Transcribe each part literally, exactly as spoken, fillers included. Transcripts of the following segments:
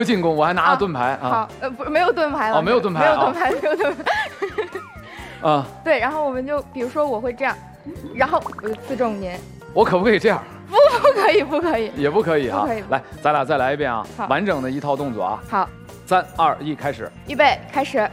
进攻，我还拿了盾牌啊。 好，呃，不，没有盾牌了。 哦，没有盾牌， 没有盾牌，没有盾牌。 啊， 对，然后我们就比如说我会这样，然后我就刺中您。 我可不可以这样？ 不，不可以，不可以， 也不可以哈。 不可以。 来，咱俩再来一遍啊， 好， 完整的一套动作啊。 好， 三二一，开始。 预备，开始。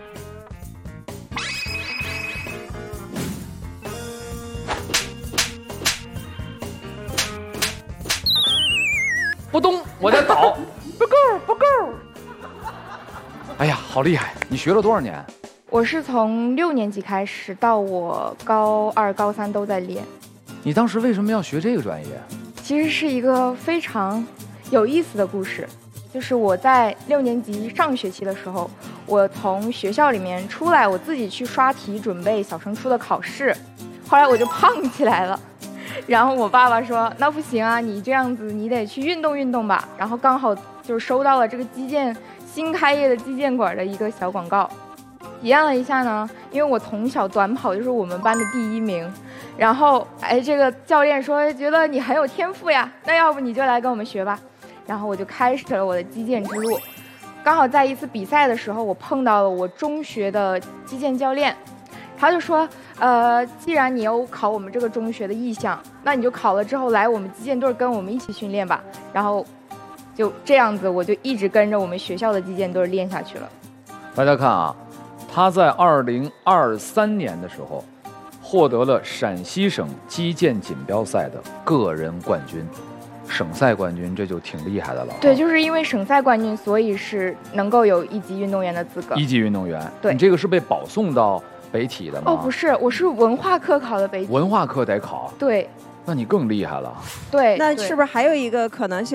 不动，我在倒。 不够，不够。 哎呀，好厉害！你学了多少年？ 我是从六年级开始，到我高二、高三都在练。 你当时为什么要学这个专业？ 其实是一个非常有意思的故事。就是我在六年级上学期的时候，我从学校里面出来，我自己去刷题准备小升初的考试，后来我就胖起来了。然后我爸爸说，那不行啊，你这样子你得去运动运动吧。然后刚好就是收到了这个击剑新开业的击剑馆的一个小广告，体验了一下呢，因为我从小短跑就是我们班的第一名。然后哎，这个教练说觉得你很有天赋呀，那要不你就来跟我们学吧。然后我就开始了我的击剑之路。刚好在一次比赛的时候，我碰到了我中学的击剑教练，他就说，呃，既然你有考我们这个中学的意向，那你就考了之后来我们击剑队跟我们一起训练吧。然后就这样子，我就一直跟着我们学校的击剑队练下去了。 大家看啊，他在二零二三年的时候获得了陕西省击剑锦标赛的个人冠军。省赛冠军，这就挺厉害的了。 对，就是因为省赛冠军，所以是能够有一级运动员的资格。 一级运动员， 对， 你这个是被保送到北体的吗？ 哦，不是，我是文化课考的北体。 文化课得考。 对。 那你更厉害了。 对。 那是不是还有一个可能性？